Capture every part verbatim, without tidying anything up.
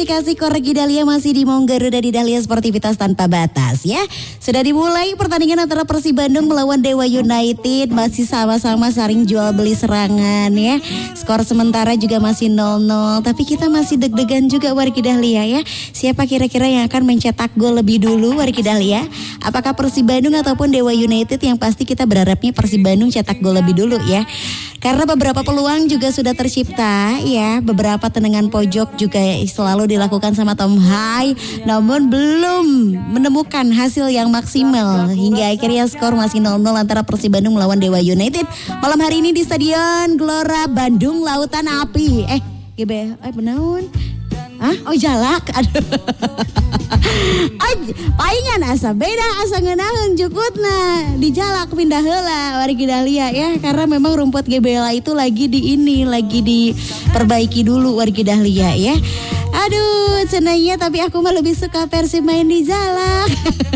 kasih Wargi Dahlia masih di Maung Garuda di Dahlia Sportivitas Tanpa Batas ya. Sudah dimulai pertandingan antara Persib Bandung melawan Dewa United. Masih sama-sama saling jual beli serangan ya. Skor sementara juga masih nol nol. Tapi kita masih deg-degan juga Wargi Dahlia ya. Siapa kira-kira yang akan mencetak gol lebih dulu Wargi Dahlia? Apakah Persib Bandung ataupun Dewa United? Yang pasti kita berharapnya Persib Bandung cetak gol lebih dulu ya. Karena beberapa peluang juga sudah tercipta ya. Beberapa tendangan pojok juga selalu dilakukan sama Tom Hai. Namun belum menemukan hasil yang maksimal. Hingga akhirnya skor masih nol nol antara Persib Bandung melawan Dewa United. Malam hari ini di Stadion Gelora Bandung Lautan Api. Eh, G B, eh benaun. Hah? Oh jalak. Aduh. Oh, palingan asa beda asa ngeunaheun jukutna dijalak pindah heula Wargi Dahlia ya, karena memang rumput G B L A itu lagi di ini lagi diperbaiki dulu Wargi Dahlia ya. Aduh cenanya, tapi aku mah lebih suka Persib main di jalak.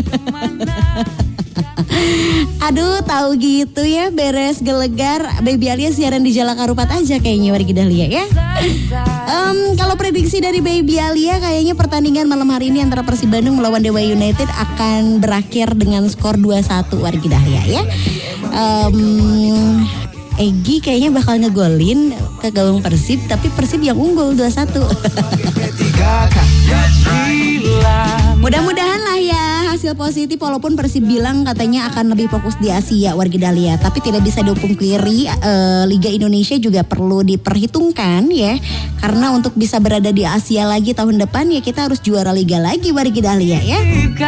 Aduh tahu gitu ya, beres gelegar Baby Alia siaran di Jalak Harupat aja kayaknya Wargi Dahlia ya. Um, kalau prediksi dari Baby Alia kayaknya pertandingan malam hari ini antara Persib Bandung melawan Dewa United akan berakhir dengan skor dua satu Wargi Dahlia ya. Um, Egi kayaknya bakal ngegolin ke gawang Persib, tapi Persib yang unggul dua satu. Mudah-mudahan lah ya hasil positif, walaupun Persib bilang katanya akan lebih fokus di Asia Wargi Dahlia, tapi tidak bisa dipungkiri e, Liga Indonesia juga perlu diperhitungkan ya, karena untuk bisa berada di Asia lagi tahun depan ya kita harus juara Liga lagi Wargi Dahlia ya.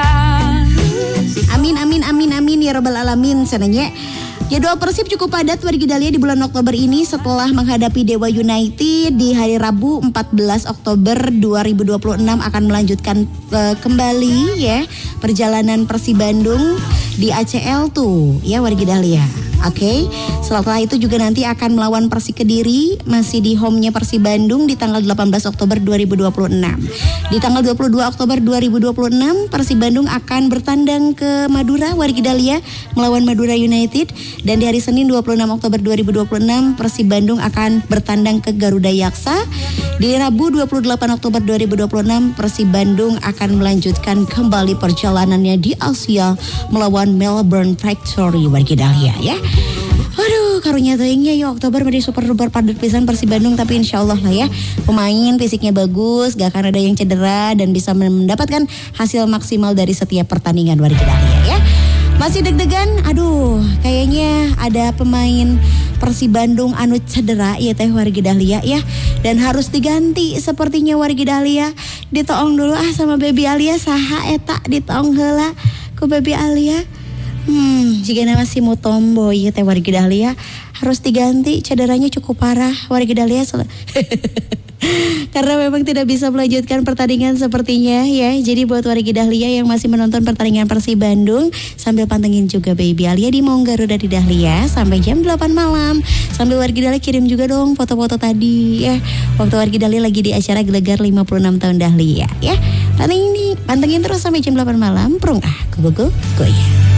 Amin amin amin amin ya robbal alamin senangnya. Jadwal Persib cukup padat Wargi Dahlia di bulan Oktober ini setelah menghadapi Dewa United di hari Rabu empat belas Oktober dua ribu dua puluh enam akan melanjutkan uh, kembali ya perjalanan Persib Bandung di A C L tuh ya Wargi Dahlia. Oke, okay. Setelah itu juga nanti akan melawan Persik Kediri masih di home-nya Persib Bandung di tanggal delapan belas Oktober dua ribu dua puluh enam. Di tanggal dua puluh dua Oktober dua ribu dua puluh enam Persib Bandung akan bertandang ke Madura Wargi Dahlia melawan Madura United, dan di hari Senin dua puluh enam Oktober dua ribu dua puluh enam Persib Bandung akan bertandang ke Garuda Yaksa. Di Rabu dua puluh delapan Oktober dua ribu dua puluh enam Persib Bandung akan melanjutkan kembali perjalanannya di Asia melawan Melbourne Victory Wargi Dahlia ya. Aduh karunya teuingnya ya Oktober menjadi super duper padat pisan Persib Bandung, tapi insya Allah lah ya pemain fisiknya bagus, gak akan ada yang cedera dan bisa mendapatkan hasil maksimal dari setiap pertandingan Wargi Dahlia ya. Masih deg-degan, aduh kayaknya ada pemain Persib Bandung anu cedera ya teh Wargi Dahlia ya, dan harus diganti sepertinya Wargi Dahlia. Ditoong dulu ah sama Baby Alia saha eta ditoong heula ku Baby Alia. Hmm, jika masih mau tomboy ya teh Wargi Dahlia harus diganti, cederanya cukup parah Wargi Dahlia. Karena memang tidak bisa melanjutkan pertandingan sepertinya ya. Jadi buat Wargi Dahlia yang masih menonton pertandingan Persib Bandung, sambil pantengin juga Baby Alia di Maung Garuda di Dahlia sampai jam delapan malam. Sambil Wargi Dahlia kirim juga dong foto-foto tadi ya, waktu Wargi Dahlia lagi di acara Gelegar lima puluh enam tahun Dahlia ya. Pantengin, pantengin terus sampai jam delapan malam. Prung ah, go go go go ya.